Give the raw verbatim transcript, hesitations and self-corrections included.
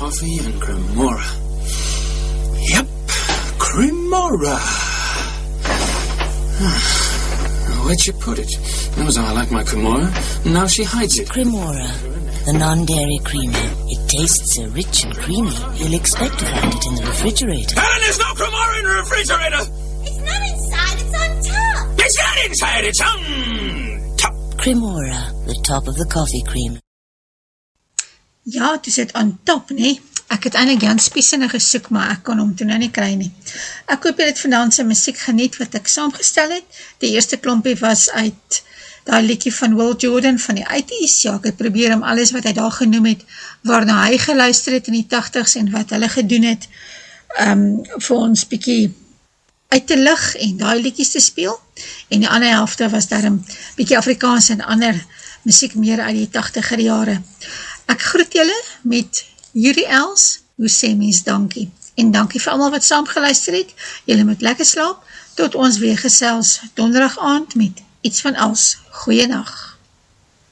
coffee and Cremora. Yep, Cremora. Where'd she put it? Knows how I like my Cremora. Now she hides it. Cremora, the non-dairy creamer. It tastes so rich and creamy, you'll expect to find it in the refrigerator. Helen, there's no Cremora in the refrigerator! It's not inside, it's on top! It's not inside, it's on top! Cremora, the top of the coffee cream. Ja, het is het on top, nie? Ek het eindelijk Jan Spiesene gesoek, maar ek kon hom toe nou nie kry nie. Ek hoop jy het vanavond sy muziek geniet wat ek saamgestel het. Die eerste klompie was uit die liedjie van Will Jordan van die eighties. Ja, ek het probeer om alles wat hy daar genoem het, waarna hy geluister het in die tachtigs en wat hulle gedoen het, um, vir ons bykie uit te lig en die liedjies te speel. En die ander helfte was daar een bykie Afrikaans en ander muziek meer uit die tachtiger jare. Ek groet julle met Yuri Els, hoe sê mens dankie. En dankie vir almal wat saam geluister het. Julle moet lekker slaap, tot ons weer gesels donderdag aand met iets van als. Goeiedag.